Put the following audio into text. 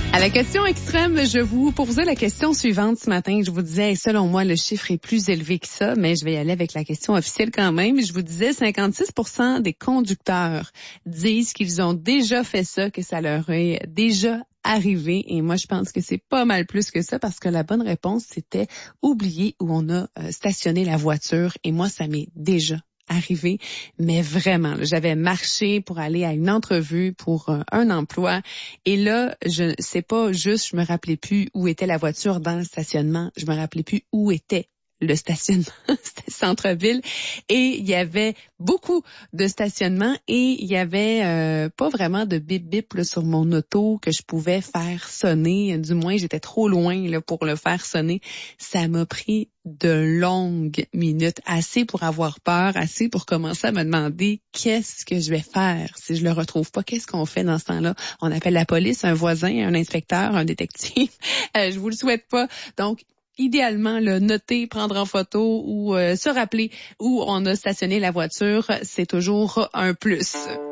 À la question extrême, je vous posais la question suivante ce matin. Je vous disais, selon moi, le chiffre est plus élevé que ça, mais je vais y aller avec la question officielle quand même. Je vous disais, 56% des conducteurs disent qu'ils ont déjà fait ça, que ça leur est déjà arrivé. Et moi, je pense que c'est pas mal plus que ça parce que la bonne réponse, c'était oublier où on a stationné la voiture. Et moi, ça m'est déjà arrivé, mais vraiment, là, j'avais marché pour aller à une entrevue pour un emploi et là, je sais pas juste, je me rappelais plus où était la voiture dans le stationnement, je me rappelais plus où était le stationnement, c'était centre-ville et il y avait beaucoup de stationnements et il y avait pas vraiment de bip-bip là, sur mon auto que je pouvais faire sonner, du moins j'étais trop loin là, pour le faire sonner. Ça m'a pris de longues minutes, assez pour avoir peur, assez pour commencer à me demander qu'est-ce que je vais faire si je le retrouve pas, qu'est-ce qu'on fait dans ce temps-là? On appelle la police, un voisin, un inspecteur, un détective. Je vous le souhaite pas. Donc, idéalement, le noter, prendre en photo ou se rappeler où on a stationné la voiture, c'est toujours un plus.